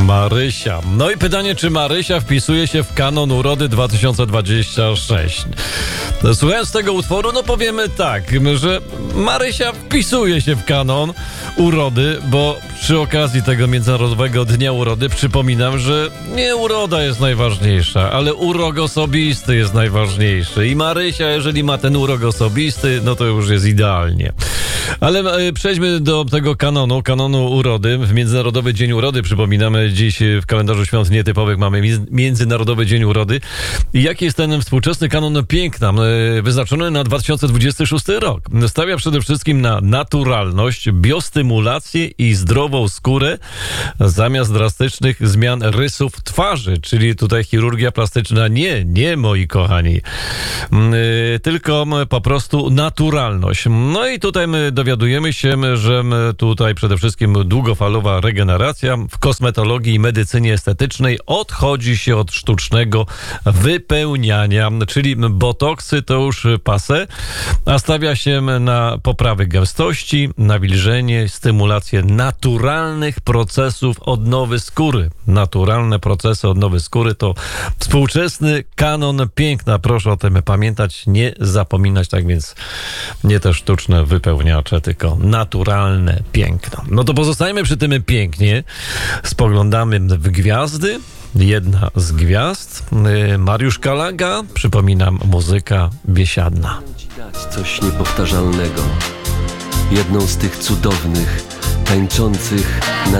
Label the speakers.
Speaker 1: Marysia. No i pytanie, czy Marysia wpisuje się w kanon urody 2026? Słuchając tego utworu, no powiemy tak, że Marysia wpisuje się w kanon urody, bo przy okazji tego Międzynarodowego Dnia Urody przypominam, że nie uroda jest najważniejsza, ale urok osobisty jest najważniejszy. I Marysia, jeżeli ma ten urok osobisty, no to już jest idealnie. Ale przejdźmy do tego kanonu urody. W Międzynarodowy Dzień Urody, przypominamy, dziś w kalendarzu świąt nietypowych mamy Międzynarodowy Dzień Urody. I jaki jest ten współczesny kanon piękna, wyznaczony na 2026 rok? Stawia przede wszystkim na naturalność, biostymulację i zdrową skórę zamiast drastycznych zmian rysów twarzy, czyli tutaj chirurgia plastyczna nie, moi kochani, tylko po prostu naturalność. No i tutaj my dowiadujemy się, że tutaj przede wszystkim długofalowa regeneracja w kosmetologii i medycynie estetycznej odchodzi się od sztucznego wypełniania, czyli botoksy to już passé, a stawia się na poprawę gęstości, nawilżenie, stymulację naturalnych procesów odnowy skóry. Naturalne procesy odnowy skóry to współczesny kanon piękna. Proszę o tym pamiętać, nie zapominać, tak więc nie te sztuczne wypełniacze, tylko naturalne piękno. No to pozostajemy przy tym pięknie. Spoglądamy w gwiazdy. Jedna z gwiazd, Mariusz Kalaga, przypominam, muzyka biesiadna.
Speaker 2: Ci dać coś niepowtarzalnego. Jedną z tych cudownych, tańczących na